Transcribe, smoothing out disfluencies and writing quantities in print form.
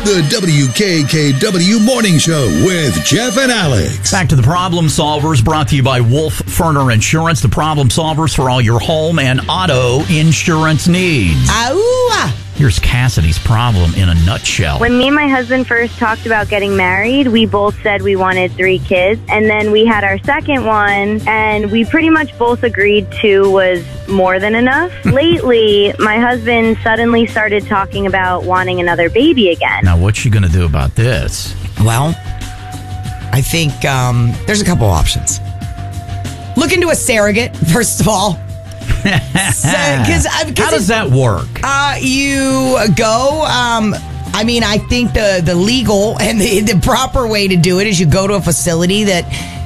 The WKKW Morning Show with Jeff and Alex. Back to the Problem Solvers, brought to you by Wolf Ferner Insurance. The Problem Solvers for all your home and auto insurance needs. Here's Cassidy's problem in a nutshell. When me and my husband first talked about getting married, we both said we wanted 3 kids. And then we had our second one, and we pretty much both agreed 2 was more than enough. Lately, my husband suddenly started talking about wanting another baby again. Now, what's she going to do about this? Well, I think there's a couple options. Look into a surrogate, first of all. How does that work? You go. I think the legal and the proper way to do it is you go to a facility that